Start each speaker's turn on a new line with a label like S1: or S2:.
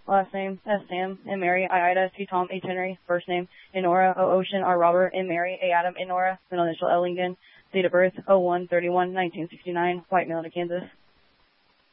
S1: Last name, S. Sam, M. Mary, I. Ida, T. Tom, H. Henry. First name, Enora, O. Ocean, R. Robert, M. Mary, A. Adam, Enora. Middle initial, Ellington. Date of birth, 01/31/1969. White male to Kansas.